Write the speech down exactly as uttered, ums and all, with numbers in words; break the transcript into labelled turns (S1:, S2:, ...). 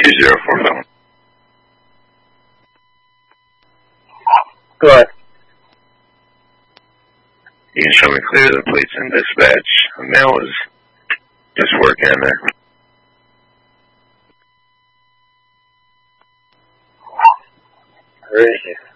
S1: two zero four phone.
S2: Go ahead.
S1: You can show me clear the plates in dispatch. The mail is just working in there.
S2: Where is it?